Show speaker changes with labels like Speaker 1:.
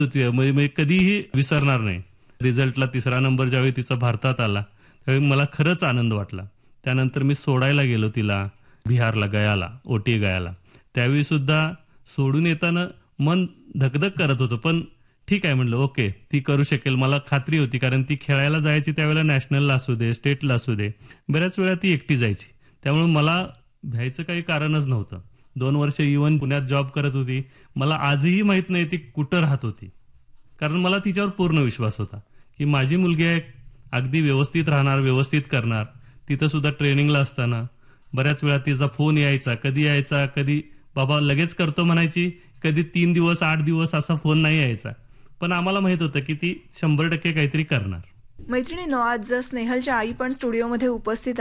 Speaker 1: म्हणजे कधीही विसरणार नाही. रिझल्टला 3रा नंबर ज्यावेळी तिचा भारतात आला त्यावेळी मला खरंच आनंद वाटला. त्यानंतर मी सोडायला गेलो तिला बिहारला, गयाला, ओटी गयाला. त्यावेळी सुद्धा सोडून येताना मन धकधक करत होतं, पण ठीक आहे म्हणलं, ओके ती करू शकेल. मला खात्री होती, कारण ती खेळायला जायची त्यावेळेला, नॅशनलला असू दे, स्टेटला असू दे, बऱ्याच वेळा ती एकटी जायची. त्यामुळे मला भ्यायचं काही कारणच नव्हतं. 2 वर्ष इव्हन पुण्यात जॉब करत होती. मला आजही माहित नाही ती कुठं राहत होती, कारण मला तिच्यावर पूर्ण विश्वास होता की माझी मुलगी आहे, अगदी व्यवस्थित राहणार, व्यवस्थित करणार. तिथं सुद्धा ट्रेनिंगला असताना बऱ्याच वेळा तिचा फोन यायचा, कधी बाबा लगेच करतो म्हणायची, कधी 3 दिवस 8 दिवस असा फोन नाही यायचा. पण आम्हाला माहित होतं की ती 100% काहीतरी करणार.
Speaker 2: मैत्रिणींनो, आज स्नेहलच्या आई पण स्टुडिओमध्ये उपस्थित